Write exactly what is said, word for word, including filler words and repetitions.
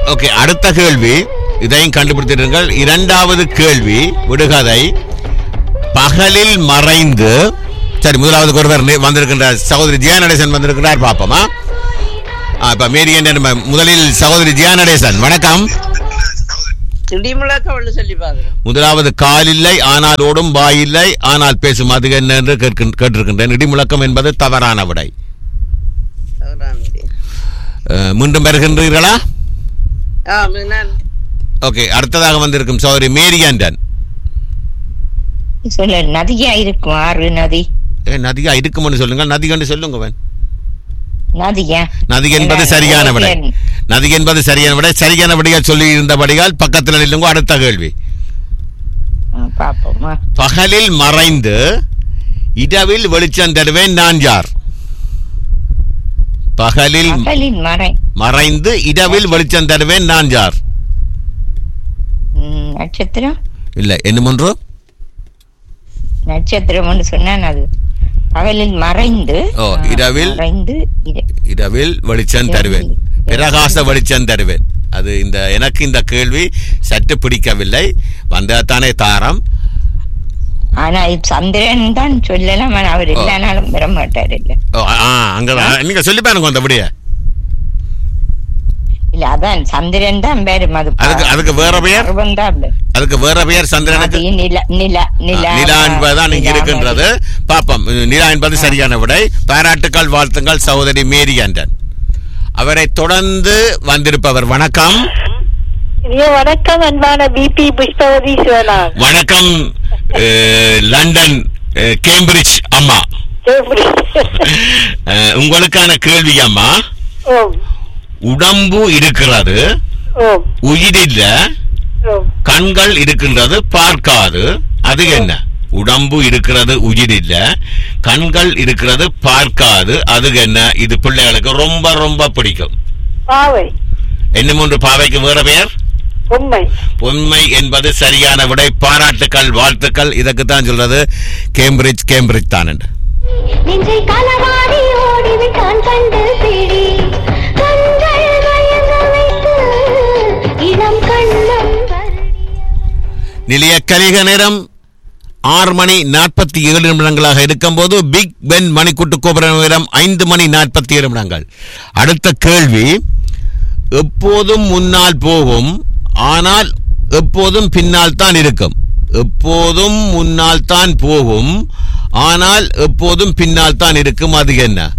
Okay, அடுத்த கேள்வி இதையும் கண்டுபிடித்திருங்கள். இரண்டாவது கேள்வி விடுகதை. பகலில் மறைந்து, சரி, முதலாவது ஒருவர் வந்திருக்கின்றார், சகோதரி ஜியா நடேசன் வந்திருக்கிறார், பாப்போமா? இப்ப மேரியன் முதலில் சகோதரி ஜியா நடேசன், வணக்கம். முதலாவது கால் இல்லை ஆனால் ஓடும், வாய் இல்லை ஆனால் பேசும், அது என்ன என்று கேட்டிருக்கின்றேன். இடிமுழக்கம் என்பது தவறான விடை. மீண்டும் பெறுகின்றீர்களா? ஓகே, அடுத்ததாக வந்திருக்கும் சகோதரி மேரியன். நதியா இருக்கும், ஆறு நதி. நதியா இருக்கும்னு சொல்லுங்க, நதி கண்டு சொல்லுங்க. நதியா? நதி என்பது சரியான விடை. நதி என்பது சரியான விடை. சரியான விடையா சொல்லி இருந்தபடியால் பக்கத்தில் இல்லைங்க. அடுத்த கேள்வி. பகலில் மறைந்து இரவில் வெளிச்சம் தருவேன், நான் யார்? பகலில் மறைந்து இரவில் வெளிச்சம் தருவேன், நான் யார்? நட்சத்திரம் இல்ல, என்ன ஒன்று? நட்சத்திரம் சொன்னா அது பகலில் மறைந்து இரவில் இரவில் வெளிச்சம் தருவேன், பிரகாச வெளிச்சம் தருவேன். அது இந்த எனக்கு இந்த கேள்வி சற்று பிடிக்கவில்லை. வந்தானே தாரம். ஆனா சந்திரன் தான் சொல்லலாம், அவர் எல்லா நாளும் வர மாட்டார். இல்ல அங்கதான் நீங்க சொல்லி பாருங்க அந்த விடைய. இல்ல, அதான் சந்திரன் தான் பேரு. அதுக்கு வேற பெயர், அதுக்கு வேற பெயர் சந்திரனுக்கு நிலா என்பதுதான் இங்க இருக்கின்றது. பாப்பம், நிலா என்பது சரியான விடை. பாராட்டுக்கள், வாழ்த்துங்கள் சகோதரி மேரியன். அவரை தொடர்ந்து வந்திருப்பவர், வணக்கம். வணக்கம் அன்பான பிபி புஷ்பவதி சிவனா. வணக்கம் லண்டன் கேம்பிரிட்ஜ் அம்மா. உங்களுக்கான கேள்வி அம்மா. உடம்பு இருக்கிறது, உயிரில்ல, கண்கள் இருக்கின்றது, பார்க்காது, அது என்ன? உடம்பு இருக்கிறது, உயிரில்ல, கண்கள் இருக்கிறது, பார்க்காது, அது என்ன? இது பிள்ளைகளுக்கு ரொம்ப ரொம்ப பிடிக்கும். பாவை. என்ன மூன்று பாவைக்கு வேற பெயர்? பொம்மை. பொம்மை என்பது சரியான விடை. பாராட்டுக்கள், வாழ்த்துக்கள். இதற்கு தான் சொல்றது கேம்பிரிட்ஜ் கேம்பிரிட்ஜ் தான் என்று. நிலைய கலிக நேரம் ஆறு மணி நாற்பத்தி ஏழு நிமிடங்களாக இருக்கும் போது பிக் பென் மணிக்கூட்டு கோபுர நேரம் ஐந்து மணி நாற்பத்தி ஏழு நிமிடங்கள். அடுத்த கேள்வி. எப்போதும் முன்னால் போகும் ஆனால் எப்போதும் பின்னால் தான் இருக்கும். எப்போதும் முன்னால் தான் போகும் ஆனால் எப்போதும் பின்னால் தான் இருக்கும், அது என்ன?